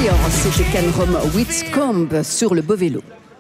C'était Canrom Whitcomb sur le beau vélo.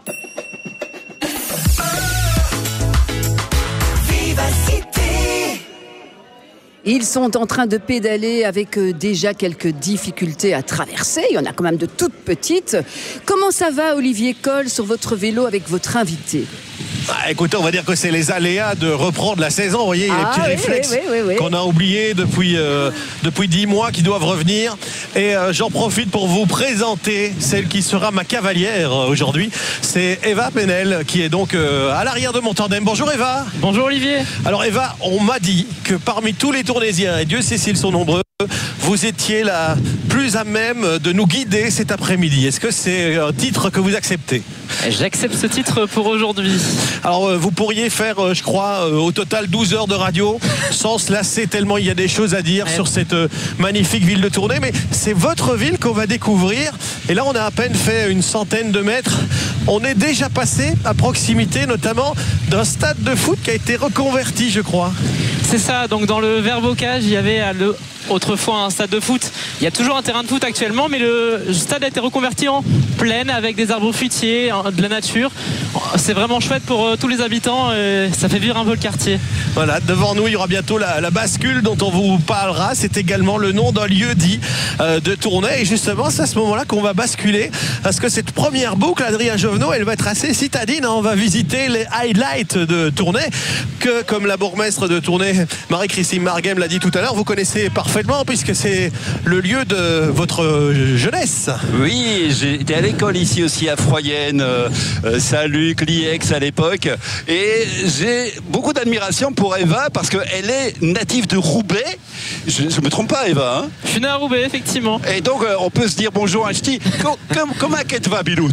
Ils sont en train de pédaler avec déjà quelques difficultés à traverser. Il y en a quand même de toutes petites. Comment ça va, Olivier Coll, sur votre vélo avec votre invité ? Écoutez, on va dire que c'est les aléas de reprendre la saison. Vous voyez, il y a les petits réflexes qu'on a oubliés depuis 10 mois qui doivent revenir. Et j'en profite pour vous présenter celle qui sera ma cavalière aujourd'hui. C'est Eva Penel qui est donc à l'arrière de mon tandem. Bonjour Eva. Bonjour Olivier. Alors Eva, on m'a dit que parmi tous les Tournaisiens, et Dieu sait s'ils sont nombreux, vous étiez la plus à même de nous guider cet après-midi. Est-ce que c'est un titre que vous acceptez ? J'accepte ce titre pour aujourd'hui. Alors vous pourriez faire, je crois, au total 12 heures de radio sans se lasser tellement il y a des choses à dire sur cette magnifique ville de Tournai. Mais c'est votre ville qu'on va découvrir. Et là, on a à peine fait une centaine de mètres. On est déjà passé à proximité, notamment d'un stade de foot qui a été reconverti, je crois. C'est ça, donc dans le Verbocage, il y avait autrefois un stade de foot. Il y a toujours un terrain de foot actuellement, mais le stade a été reconverti en plaine avec des arbres fruitiers, de la nature. C'est vraiment chouette pour tous les habitants, ça fait vivre un peu le quartier. Voilà, devant nous, il y aura bientôt la bascule dont on vous parlera. C'est également le nom d'un lieu dit de Tournai. Et justement, c'est à ce moment-là qu'on va basculer. Parce que cette première boucle, Adrien Jovenot, elle va être assez citadine. On va visiter les highlights de Tournai, que comme la bourgmestre de Tournai, Marie-Christine Marguem, l'a dit tout à l'heure, vous connaissez parfaitement puisque c'est le lieu de votre jeunesse. Oui, j'étais à l'école ici aussi à Froyenne, Saint-Luc, Liex à l'époque, et j'ai beaucoup d'admiration pour Eva parce qu'elle est native de Roubaix. Je me trompe pas, Eva, hein? Je suis né à Roubaix, effectivement. Et donc on peut se dire bonjour à Ch'ti. Comment qu'elle va, Bilout?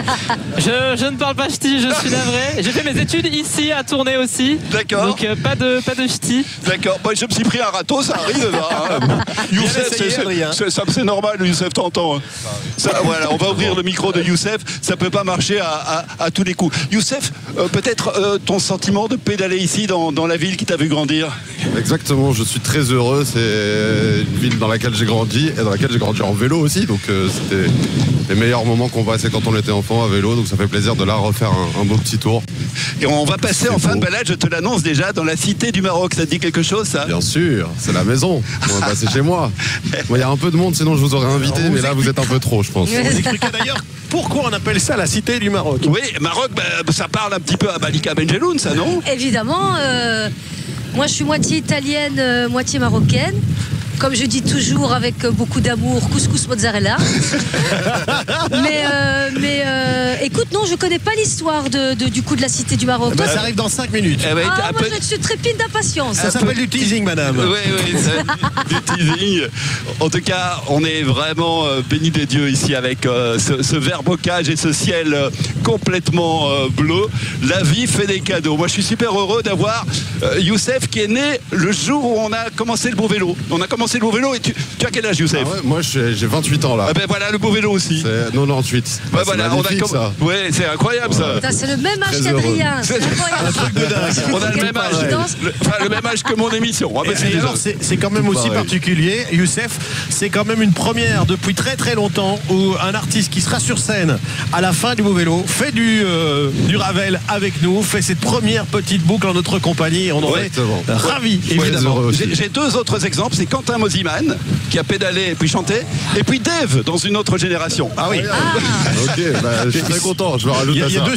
Je ne parle pas ch'ti, je suis navré. J'ai fait mes études ici à Tournai aussi. D'accord. Donc pas de ch'ti. D'accord. Bon, je me suis pris un râteau, ça arrive, Eva. Youssef, c'est normal, Youssef, t'entends. Hein. Voilà, on va ouvrir le micro de Youssef. Ça peut pas marcher à tous les coups. Youssef, peut-être ton sentiment de pédaler ici dans la ville qui t'a vu grandir. Exactement, je suis très heureux. C'est une ville dans laquelle j'ai grandi et dans laquelle j'ai grandi en vélo aussi. Donc c'était les meilleurs moments qu'on passait quand on était enfant à vélo. Donc ça fait plaisir de là refaire un beau petit tour. Et on va passer en fin de balade, je te l'annonce déjà, dans la cité du Maroc. Ça te dit quelque chose, ça? Bien sûr, c'est la maison. On va passer chez moi. Il y a un peu de monde, sinon je vous aurais invité. Mais là, vous êtes un peu trop, je pense. On vous expliquera d'ailleurs pourquoi on appelle ça la cité du Maroc. Oui, Maroc, ça parle un petit peu à Malika Benjeloun, ça, non? Évidemment. Moi, je suis moitié italienne, moitié marocaine. Comme je dis toujours avec beaucoup d'amour, couscous mozzarella. mais écoute, non, je connais pas l'histoire du coup de la cité du Maroc. Toi, ça arrive dans 5 minutes. Moi, je suis trépide d'impatience. Ça s'appelle du teasing, madame. Oui, du teasing. En tout cas, on est vraiment bénis des dieux ici avec ce verbocage et ce ciel complètement bleu. La vie fait des cadeaux. Moi, je suis super heureux d'avoir Youssef qui est né le jour où on a commencé le beau vélo. On a commencé le beau vélo et tu as quel âge, Youssef? Moi j'ai 28 ans là. Ah ben voilà, le beau vélo aussi. C'est 98. Ouais, voilà, ça. Ouais, c'est incroyable ça. C'est le même âge qu'Adrien. C'est un truc de dingue. On a le même âge. Le même âge que mon émission. C'est quand même aussi particulier, Youssef. C'est quand même une première depuis très très longtemps où un artiste qui sera sur scène à la fin du beau vélo fait du Ravel avec nous, fait cette première petite boucle en notre compagnie. On en est ravis, évidemment. J'ai deux autres exemples. C'est Quentin Mosiman qui a pédalé et puis chanté, et puis Dave dans une autre génération. Ah oui. Ok, je suis très content. Je vais rajouter ça.